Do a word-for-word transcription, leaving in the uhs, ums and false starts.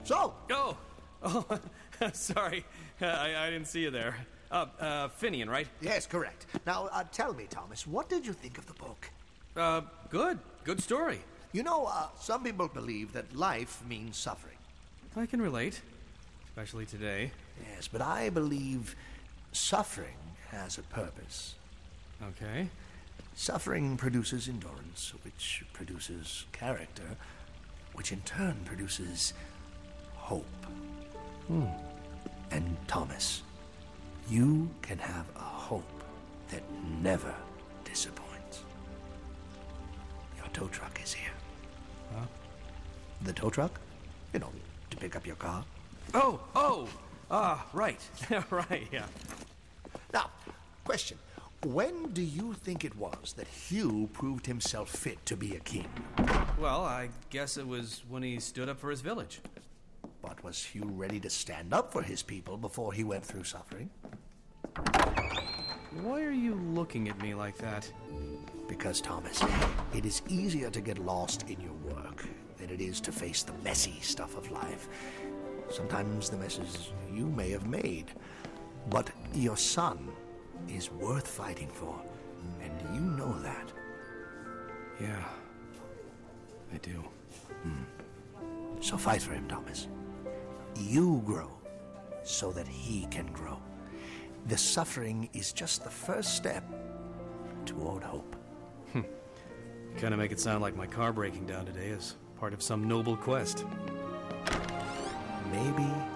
So... Oh! Oh, sorry. I, I didn't see you there. Uh, uh, Finian, right? Yes, correct. Now, uh, tell me, Thomas, what did you think of the book? Uh, good. Good story. You know, uh, some people believe that life means suffering. I can relate. Especially today. Yes, but I believe suffering has a purpose. Okay. Suffering produces endurance, which produces character, which in turn produces hope. Hmm. And Thomas, you can have a hope that never disappoints. Your tow truck is here. Huh? The tow truck? You know, to pick up your car. Oh, oh! Ah, right. Right, yeah. Now, question. When do you think it was that Hugh proved himself fit to be a king? Well, I guess it was when he stood up for his village. But was Hugh ready to stand up for his people before he went through suffering? Why are you looking at me like that? Because, Thomas, it is easier to get lost in your work than it is to face the messy stuff of life. Sometimes the messes you may have made. But your son is worth fighting for, and you know that. Yeah, I do. Hmm. So fight for him, Thomas. You grow so that he can grow. The suffering is just the first step toward hope. You kind of make it sound like my car breaking down today is part of some noble quest. Maybe